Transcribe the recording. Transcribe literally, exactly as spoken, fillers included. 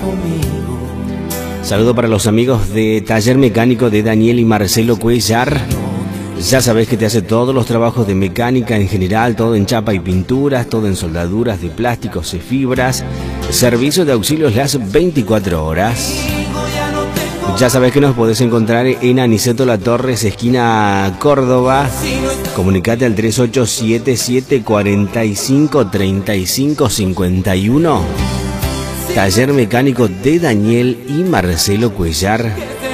Saludo para los amigos de Taller Mecánico de Daniel y Marcelo Cuellar. Ya sabés que te hace todos los trabajos de mecánica en general, todo en chapa y pinturas, todo en soldaduras de plásticos y fibras. Servicio de auxilios las veinticuatro horas. Ya sabés que nos podés encontrar en Aniceto La Torres, esquina Córdoba. Comunicate al tres ocho siete siete, cuatro cinco, tres cinco cinco uno. Taller Mecánico de Daniel y Marcelo Cuellar.